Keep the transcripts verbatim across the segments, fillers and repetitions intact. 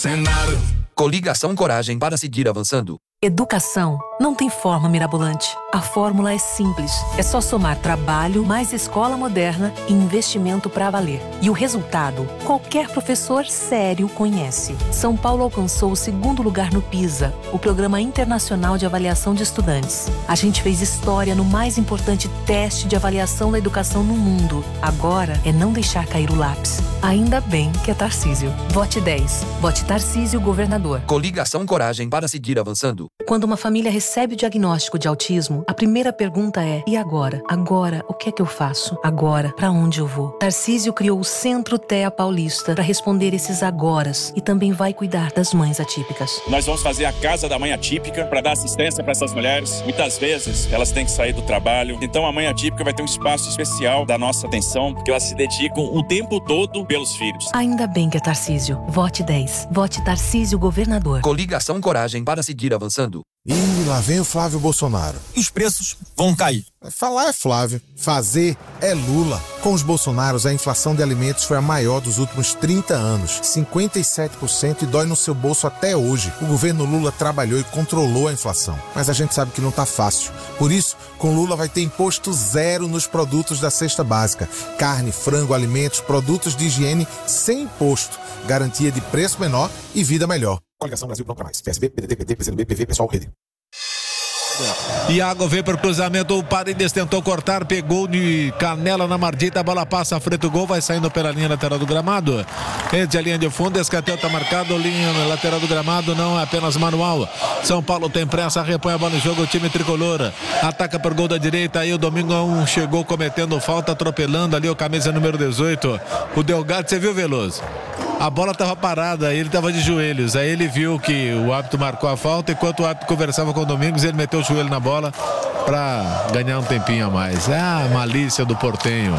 Senado. Coligação Coragem para seguir avançando. Educação não tem forma mirabolante. A fórmula é simples. É só somar trabalho, mais escola moderna e investimento para valer. E o resultado, qualquer professor sério conhece. São Paulo alcançou o segundo lugar no PISA, o Programa Internacional de Avaliação de Estudantes. A gente fez história no mais importante teste de avaliação da educação no mundo. Agora é não deixar cair o lápis. Ainda bem que é Tarcísio. Vote dez. Vote Tarcísio, governador. Coligação Coragem para seguir avançando. Quando uma família recebe o diagnóstico de autismo, a primeira pergunta é: e agora? Agora, o que é que eu faço? Agora, para onde eu vou? Tarcísio criou o Centro T E A Paulista para responder esses agoras e também vai cuidar das mães atípicas. Nós vamos fazer a Casa da Mãe Atípica para dar assistência para essas mulheres. Muitas vezes elas têm que sair do trabalho. Então a Mãe Atípica vai ter um espaço especial da nossa atenção, porque elas se dedicam o tempo todo pelos filhos. Ainda bem que é Tarcísio. Vote dez. Vote Tarcísio, governador. Coligação Coragem para seguir avançando. E lá vem o Flávio Bolsonaro. Os preços vão cair. Falar é Flávio, fazer é Lula. Com os Bolsonaros, a inflação de alimentos foi a maior dos últimos trinta anos, cinquenta e sete por cento, e dói no seu bolso até hoje. O governo Lula trabalhou e controlou a inflação, mas a gente sabe que não tá fácil. Por isso, com Lula vai ter imposto zero nos produtos da cesta básica. Carne, frango, alimentos, produtos de higiene sem imposto. Garantia de preço menor e vida melhor. Coligação Brasil Pronto Pra Mais. P S B, P D T, P T, P C do B, P V, Pessoal, Rede. Iago veio para o cruzamento, o Paredes tentou cortar, pegou de canela na mardita, a bola passa à frente do gol, vai saindo pela linha lateral do gramado. Entre a linha de fundo, escanteio está marcado, linha lateral do gramado, não é apenas manual. São Paulo tem pressa, repõe a bola em jogo, o time tricolor ataca por gol da direita, aí o Domingão chegou cometendo falta, atropelando ali o camisa número dezoito, o Delgado. Você viu, Veloso? A bola estava parada, ele estava de joelhos. Aí ele viu que o árbitro marcou a falta. Enquanto o árbitro conversava com o Domingos, ele meteu o joelho na bola para ganhar um tempinho a mais. É a malícia do portenho.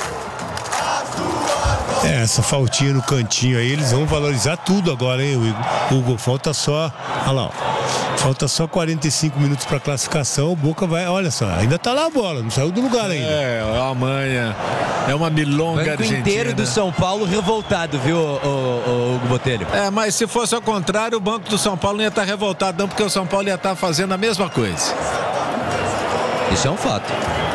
É, essa faltinha no cantinho aí, eles vão valorizar tudo agora, hein, Hugo? Falta só, olha lá, ó. Falta só quarenta e cinco minutos para classificação. O Boca vai, olha só, ainda tá lá a bola, não saiu do lugar ainda. É, é uma manha, é uma milonga argentina. O banco inteiro do São Paulo revoltado, viu, o, o, o Hugo Botelho? É, mas se fosse ao contrário, o banco do São Paulo não ia estar revoltado, não, porque o São Paulo ia estar fazendo a mesma coisa. Isso é um fato.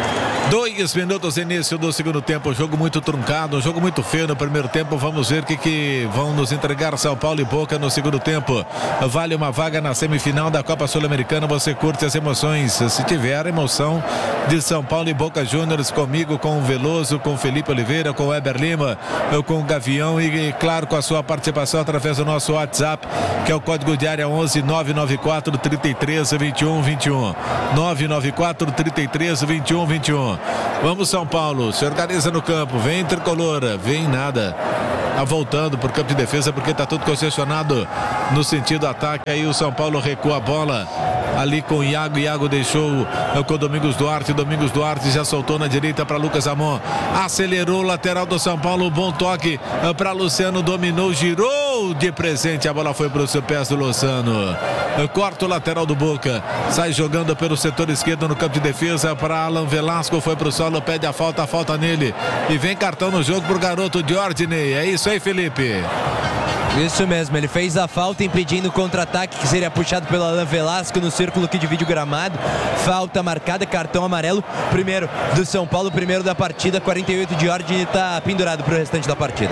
Dois minutos início do segundo tempo, jogo muito truncado, jogo muito feio no primeiro tempo. Vamos ver o que, que vão nos entregar São Paulo e Boca no segundo tempo. Vale uma vaga na semifinal da Copa Sul-Americana. Você curte as emoções, se tiver emoção de São Paulo e Boca Juniors, comigo, com o Veloso, com o Felipe Oliveira, com o Eber Lima, eu com o Gavião e, claro, com a sua participação através do nosso WhatsApp, que é o código de área onze nove nove quatro, trinta e três, vinte e um, vinte e um. nove nove quatro, trinta e três, vinte e um, vinte e um. Vamos, São Paulo, se organiza no campo, vem tricolor, vem nada. Tá voltando por campo de defesa porque tá tudo concessionado no sentido ataque. Aí o São Paulo recua a bola ali com o Iago. Iago deixou com o Domingos Duarte. Domingos Duarte já soltou na direita para Lucas Amon. Acelerou o lateral do São Paulo. Bom toque para Luciano. Dominou, girou de presente. A bola foi para os pés do Luciano. Corta o lateral do Boca. Sai jogando pelo setor esquerdo no campo de defesa para Alan Velasco. Foi para o solo, pede a falta, a falta nele. E vem cartão no jogo para o garoto Diordiney. É isso aí, Felipe. Isso mesmo, ele fez a falta impedindo o contra-ataque que seria puxado pelo Alan Velasco no círculo que divide o gramado. Falta marcada, cartão amarelo, primeiro do São Paulo, primeiro da partida. Quarenta e oito de Diordiney está pendurado para o restante da partida.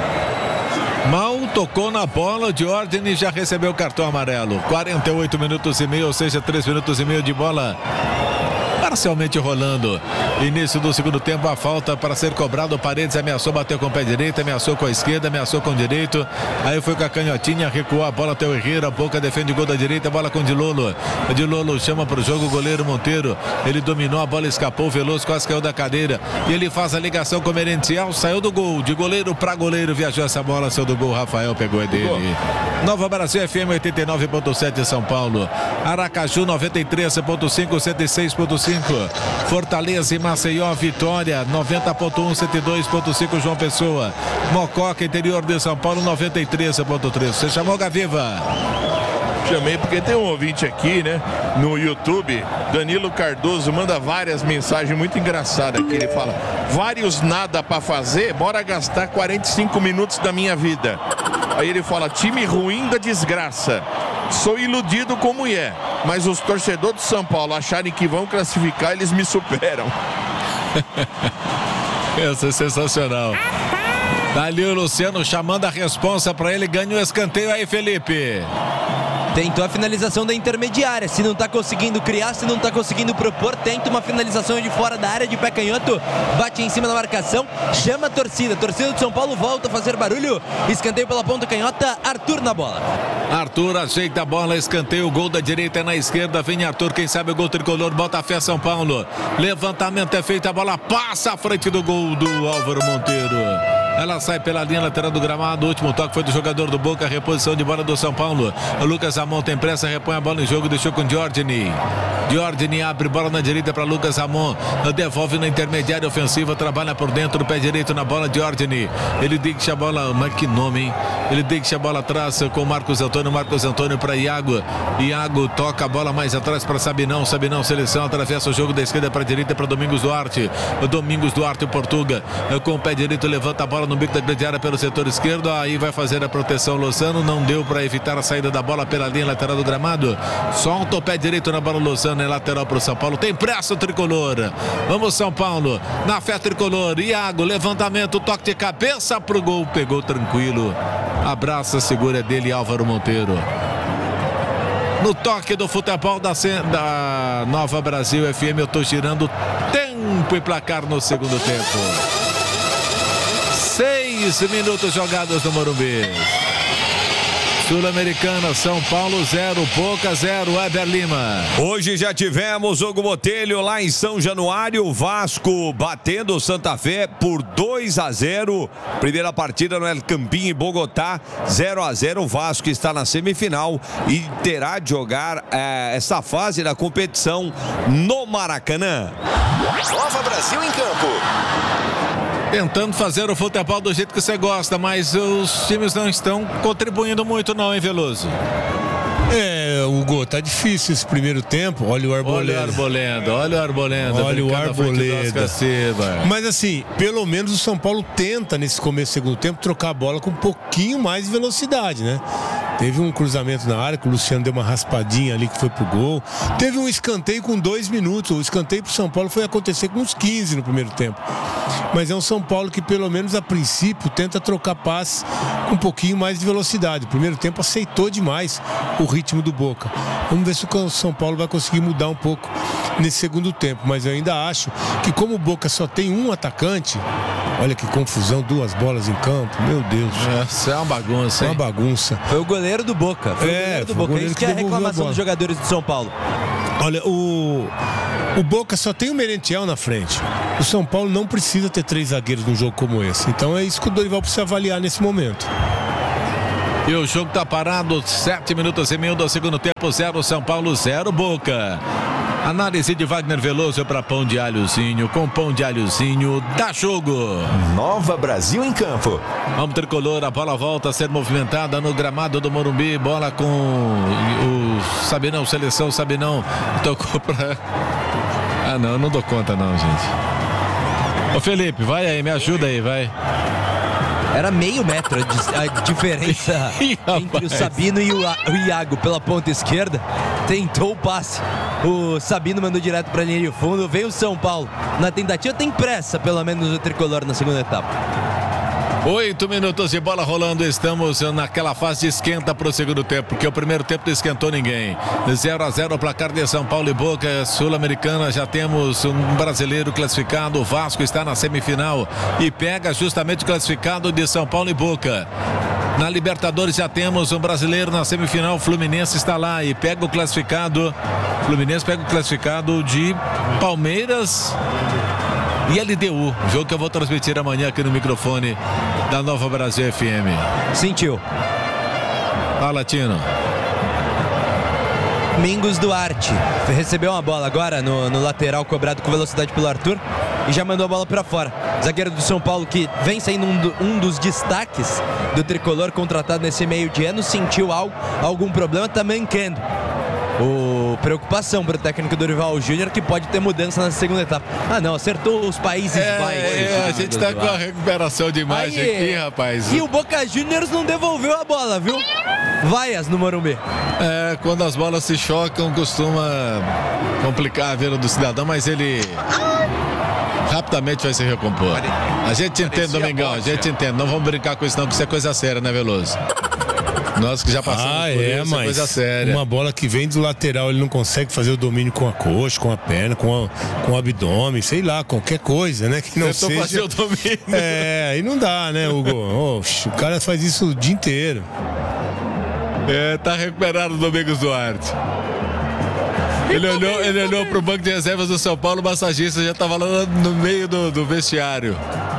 Mal tocou na bola, o Diordiney já recebeu o cartão amarelo. quarenta e oito minutos e meio, ou seja, três minutos e meio de bola parcialmente rolando. Início do segundo tempo, a falta para ser cobrado. Paredes ameaçou, bateu com o pé direito, ameaçou com a esquerda, ameaçou com o direito. Aí foi com a canhotinha, recuou a bola até o Herrera. Boca defende o gol da direita, bola com o Dilolo. Dilolo chama para o jogo o goleiro Monteiro. Ele dominou, a bola escapou, Veloso quase caiu da cadeira. E ele faz a ligação com o Merentiel, saiu do gol. De goleiro para goleiro, viajou essa bola, saiu do gol. Rafael pegou é dele. Nova Brasil F M oitenta e nove ponto sete São Paulo. Aracaju noventa e três ponto cinco, cento e seis ponto cinco. Fortaleza e Maceió, Vitória noventa ponto um, cento e dois ponto cinco João Pessoa. Mococa, interior de São Paulo noventa e três ponto três. Você chamou, Gaviva? Chamei porque tem um ouvinte aqui, né, no YouTube, Danilo Cardoso, manda várias mensagens muito engraçadas aqui. Ele fala: vários nada pra fazer, bora gastar quarenta e cinco minutos da minha vida. Aí ele fala: time ruim da desgraça. Sou iludido com mulher, mas os torcedores de São Paulo acharem que vão classificar, eles me superam. Essa é sensacional. Dali o Luciano chamando a responsa para ele, ganha o escanteio aí, Felipe. Tentou a finalização da intermediária. Se não tá conseguindo criar, se não tá conseguindo propor, tenta uma finalização de fora da área de pé canhoto. Bate em cima da marcação, chama a torcida. A torcida de São Paulo volta a fazer barulho. Escanteio pela ponta canhota, Arthur na bola. Arthur ajeita a bola, escanteio, o gol da direita é na esquerda. Vem Arthur, quem sabe o gol tricolor, bota a fé São Paulo. Levantamento é feito, a bola passa à frente do gol do Álvaro Monteiro. Ela sai pela linha lateral do gramado. O último toque foi do jogador do Boca. Reposição de bola do São Paulo. O Lucas Ramon tem pressa, repõe a bola em jogo. Deixou com Giorgini. Giorgini abre bola na direita para Lucas Ramon. Devolve na intermediária ofensiva. Trabalha por dentro, pé direito na bola. Giorgini. Ele deixa a bola. Mas que nome, hein? Ele deixa a bola atrás com Marcos Antônio. Marcos Antônio para Iago. Iago toca a bola mais atrás para Sabinão. Sabinão, seleção. Atravessa o jogo da esquerda para a direita para Domingos Duarte. Domingos Duarte, Portuga. Com o pé direito, levanta a bola no bico da grande área pelo setor esquerdo, aí vai fazer a proteção Lozano, não deu para evitar a saída da bola pela linha lateral do gramado, solta o pé direito na bola Lozano, é lateral para o São Paulo, tem pressa o tricolor, vamos São Paulo, na fé tricolor, Iago, levantamento, toque de cabeça pro gol, pegou tranquilo, abraça, segura dele Álvaro Monteiro. No toque do futebol da, da Nova Brasil F M, eu tô girando tempo e placar no segundo tempo. Seis minutos jogados no Morumbi. Sul-Americana, São Paulo zero, Boca zero, Weber Lima. Hoje já tivemos Hugo Botelho lá em São Januário, Vasco batendo o Santa Fé por dois a zero. Primeira partida no El Campín em Bogotá, zero a zero. O Vasco está na semifinal e terá de jogar é, essa fase da competição no Maracanã. Nova Brasil em campo. Tentando fazer o futebol do jeito que você gosta, mas os times não estão contribuindo muito não, hein, Veloso? É, Hugo, tá difícil esse primeiro tempo. Olha o Arboleda. Olha o Arboleda, olha o Arboleda. Olha o Arboleda. Mas assim, pelo menos o São Paulo tenta, nesse começo do segundo tempo, trocar a bola com um pouquinho mais de velocidade, né? Teve um cruzamento na área, que o Luciano deu uma raspadinha ali que foi pro gol. Teve um escanteio com dois minutos. O escanteio pro São Paulo foi acontecer com uns quinze no primeiro tempo. Mas é um São Paulo que, pelo menos a princípio, tenta trocar passes com um pouquinho mais de velocidade. O primeiro tempo aceitou demais o ritmo do Boca. Vamos ver se o São Paulo vai conseguir mudar um pouco nesse segundo tempo. Mas eu ainda acho que, como o Boca só tem um atacante, olha que confusão, duas bolas em campo, meu Deus. Isso é uma bagunça, hein? Uma bagunça. Foi o goleiro do Boca. Foi é, o goleiro do Boca. Boca. Isso que é a reclamação dos jogadores de São Paulo. Olha, o, o Boca só tem o Merentiel na frente. O São Paulo não precisa ter três zagueiros num jogo como esse. Então é isso que o Dorival precisa avaliar nesse momento. E o jogo tá parado, sete minutos e meio do segundo tempo, zero São Paulo, zero Boca. Análise de Wagner Veloso para Pão de Alhozinho. Com Pão de Alhozinho, dá jogo. Nova Brasil em campo. Vamos tricolor, a bola volta a ser movimentada no gramado do Morumbi. Bola com o Sabinão, seleção Sabinão. Tocou para... Ah não, eu não dou conta não, gente. Ô Felipe, vai aí, me ajuda aí, vai. Era meio metro a diferença entre o Sabino e o Iago pela ponta esquerda. Tentou o passe. O Sabino mandou direto para a linha de fundo. Veio o São Paulo. Na tentativa tem pressa, pelo menos, o tricolor na segunda etapa. Oito minutos de bola rolando, estamos naquela fase de esquenta para o segundo tempo, porque o primeiro tempo não esquentou ninguém. zero a zero o placar de São Paulo e Boca. Sul-Americana, já temos um brasileiro classificado, o Vasco está na semifinal e pega justamente o classificado de São Paulo e Boca. Na Libertadores já temos um brasileiro na semifinal, Fluminense está lá e pega o classificado, Fluminense pega o classificado de Palmeiras e L D U, jogo que eu vou transmitir amanhã aqui no microfone da Nova Brasil F M. Sentiu. Fala, Tino. Mingos Duarte recebeu uma bola agora no, no lateral cobrado com velocidade pelo Arthur e já mandou a bola para fora. zagueiro do São Paulo, que vem sendo um, do, um dos destaques do tricolor contratado nesse meio de ano, sentiu algo, algum problema, tá mancando. O preocupação para o técnico Dorival Júnior, que pode ter mudança na segunda etapa. Ah, não, acertou os Países é, Baixos. É, a gente tá com a recuperação de imagem aí, aqui, rapaz. E o Boca Juniors não devolveu a bola, viu? Vaias no Morumbi. É, quando as bolas se chocam, costuma complicar a vida do cidadão, mas ele rapidamente vai se recompor. A gente entende, Domingão, a gente entende. Não vamos brincar com isso não, que isso é coisa séria, né, Veloso? Nós que já passamos ah, por é, isso, mas é coisa séria. Uma bola que vem do lateral, ele não consegue fazer o domínio com a coxa, com a perna, com, a, com o abdômen, sei lá, qualquer coisa, né? Que não Tentou seja... fazer o domínio. É, aí não dá, né, Hugo? Oxe, o cara faz isso o dia inteiro. É, tá recuperado o Domingos Duarte. Ele olhou, ele olhou pro banco de reservas do São Paulo, o massagista já tava lá no meio do, do vestiário.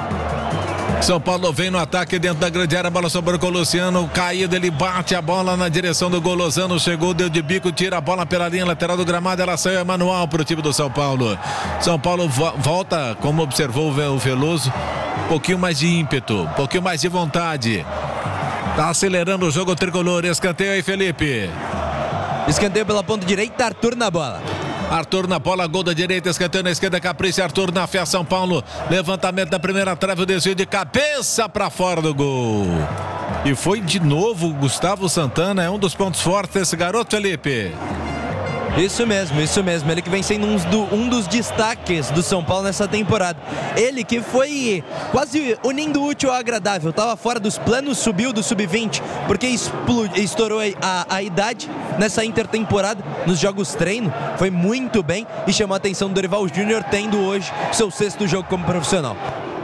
São Paulo vem no ataque dentro da grande área, a bola sobrou com o Luciano, caído, ele bate a bola na direção do gol. Lozano chegou, deu de bico, tira a bola pela linha lateral do gramado, ela saiu, é manual pro time do São Paulo. São Paulo vo- volta, como observou o Veloso, um pouquinho mais de ímpeto, um pouquinho mais de vontade. Tá acelerando o jogo tricolor, escanteio aí, Felipe. Escanteio pela ponta direita, Arthur na bola. Arthur na bola, gol da direita, escanteio na esquerda, Capricho, Arthur na fé, São Paulo, levantamento da primeira trave, o desvio de cabeça para fora do gol. E foi de novo o Gustavo Santana, é um dos pontos fortes desse garoto, Felipe. Isso mesmo, isso mesmo. Ele que vem sendo um, do, um dos destaques do São Paulo nessa temporada. Ele que foi quase unindo o útil ao agradável. Tava fora dos planos, subiu do sub vinte, porque explo, estourou a, a idade nessa intertemporada, nos jogos treino. Foi muito bem e chamou a atenção do Dorival Júnior, tendo hoje seu sexto jogo como profissional.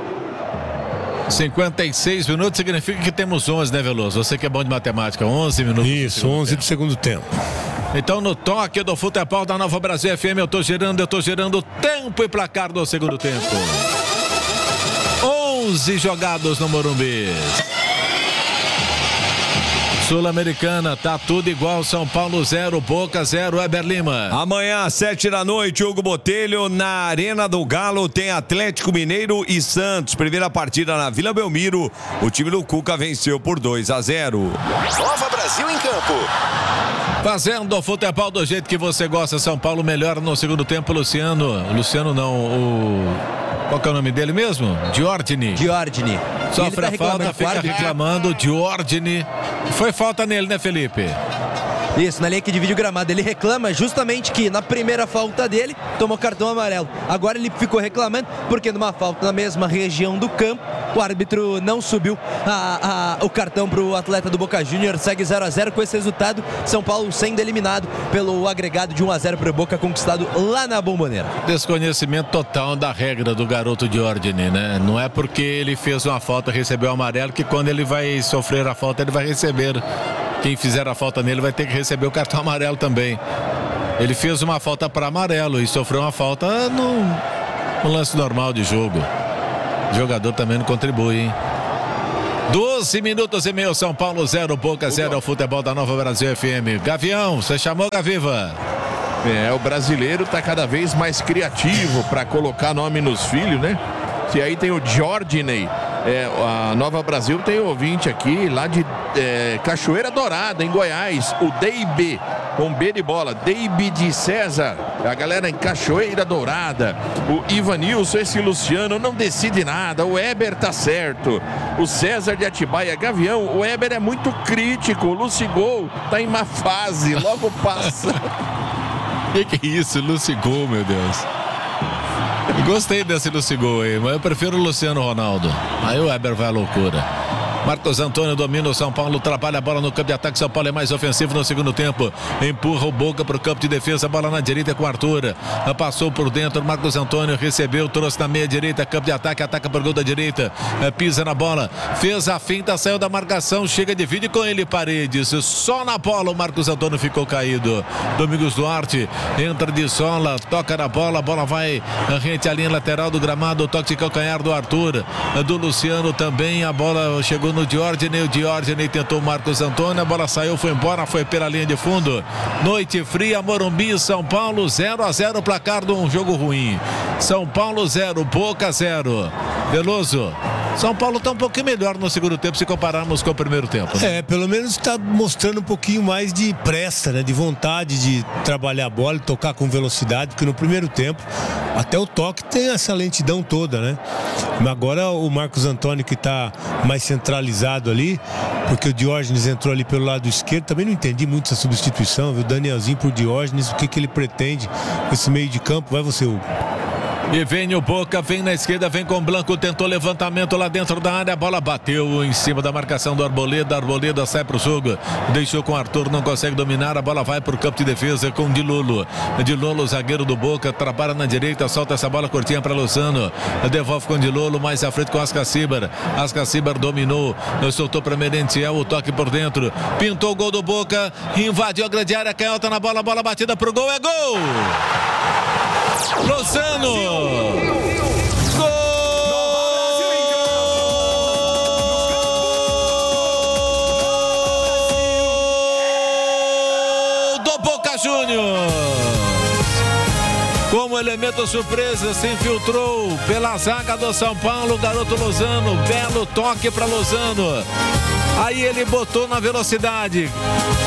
cinquenta e seis minutos significa que temos onze, né, Veloso? Você que é bom de matemática, onze minutos. Isso, onze do segundo tempo. Então no toque do futebol da Nova Brasil F M, eu tô gerando, eu tô gerando tempo e placar do segundo tempo. onze jogados no Morumbi. Sul-Americana, tá tudo igual, São Paulo zero, Boca zero, Eber Lima. Amanhã às sete da noite, Hugo Botelho, na Arena do Galo, tem Atlético Mineiro e Santos. Primeira partida na Vila Belmiro, o time do Cuca venceu por dois a zero. Nova Brasil em campo. Fazendo o futebol do jeito que você gosta, São Paulo melhora no segundo tempo, Luciano, Luciano não, o... Qual que é o nome dele mesmo? Giordini. Giordini. Sofre a falta, fica reclamando, Giordini. Foi falta nele, né, Felipe? Isso, na linha que divide o gramado. Ele reclama justamente que na primeira falta dele tomou cartão amarelo. Agora ele ficou reclamando porque numa falta na mesma região do campo, o árbitro não subiu a, a, o cartão para o atleta do Boca Juniors. Segue zero a zero com esse resultado. São Paulo sendo eliminado pelo agregado de um a zero para o Boca, conquistado lá na Bombonera. Desconhecimento total da regra do garoto Giordini, né? Não é porque ele fez uma falta e recebeu o amarelo que quando ele vai sofrer a falta ele vai receber. Quem fizer a falta nele vai ter que receber o cartão amarelo também. Ele fez uma falta para amarelo e sofreu uma falta no, no lance normal de jogo. O jogador também não contribui, hein? doze minutos e meio, São Paulo zero, Boca zero, ao futebol da Nova Brasil F M. Gavião, você chamou, Gaviva? É, o brasileiro tá cada vez mais criativo para colocar nome nos filhos, né? E aí tem o Giordini. É, a Nova Brasil tem ouvinte aqui lá de é, Cachoeira Dourada, em Goiás, o Deibe, com B de bola, Deibe de César, a galera em Cachoeira Dourada, o Ivanilson, esse Luciano não decide nada, o Eber tá certo, o César de Atibaia, Gavião, o Eber é muito crítico, o Lucigol tá em má fase, logo passa. Que que é isso, Lucigol, meu Deus. Gostei desse Lucigol aí, mas eu prefiro o Luciano Ronaldo. Aí o Weber vai à loucura. Marcos Antônio domina o São Paulo, trabalha a bola no campo de ataque. São Paulo é mais ofensivo no segundo tempo. Empurra o Boca para o campo de defesa. Bola na direita com o Arthur. Passou por dentro. Marcos Antônio recebeu, trouxe na meia direita. Campo de ataque, ataca por gol da direita. Pisa na bola. Fez a finta, saiu da marcação. Chega, divide com ele Paredes. Só na bola o Marcos Antônio ficou caído. Domingos Duarte entra de sola, toca na bola. A bola vai rente à linha lateral do gramado. O toque de calcanhar do Arthur. Do Luciano também. A bola chegou toco no Diógenes, o Diógenes tentou o Marcos Antônio, a bola saiu, foi embora, foi pela linha de fundo. Noite fria, Morumbi, São Paulo, zero a zero, placar de um jogo ruim. São Paulo zero, Boca zero. Veloso, São Paulo está um pouquinho melhor no segundo tempo se compararmos com o primeiro tempo. Né? É, pelo menos está mostrando um pouquinho mais de pressa, né? De vontade de trabalhar a bola e tocar com velocidade, porque no primeiro tempo até o toque tem essa lentidão toda, né? Mas agora o Marcos Antônio que está mais centralizado ali, porque o Diógenes entrou ali pelo lado esquerdo, também não entendi muito essa substituição, viu? Danielzinho por Diógenes, o que, que ele pretende com esse meio de campo? Vai você, Hugo. E vem o Boca, vem na esquerda, vem com o Blanco, tentou levantamento lá dentro da área, a bola bateu em cima da marcação do Arboleda, Arboleda sai pro jogo, deixou com o Arthur, não consegue dominar, a bola vai pro campo de defesa com o Dilolo. Dilolo, zagueiro do Boca, trabalha na direita, solta essa bola curtinha para Lozano, devolve com o Dilolo, mais à frente com Ascacibar, Ascacibar dominou, soltou para Merentiel, o toque por dentro, pintou o gol do Boca, invadiu a grande área, canhota na bola, bola batida pro gol, é gol! Lozano! Gol do Boca Juniors! Como elemento surpresa, se infiltrou pela zaga do São Paulo, garoto Lozano, belo toque para Lozano. Aí ele botou na velocidade,